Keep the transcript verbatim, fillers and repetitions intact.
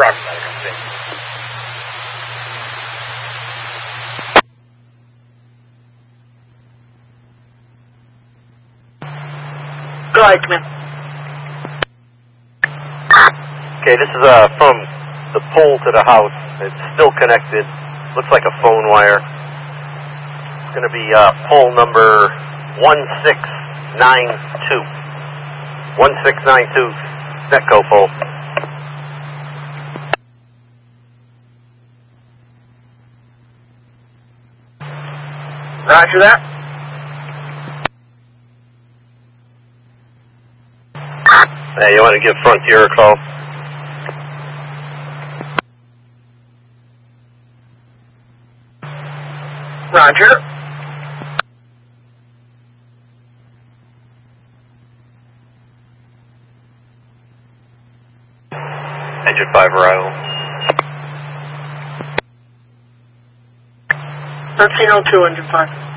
Roger that, I can see. Go ahead, come in. Okay, this is uh, from the pole to the house. It's still connected. Looks like a phone wire. It's going to be uh, pole number one six nine two. one six nine two, Netco pole. Roger that. Hey, you want to give Frontier a call? Roger. Engine five arrival. thirteen oh two, engine five.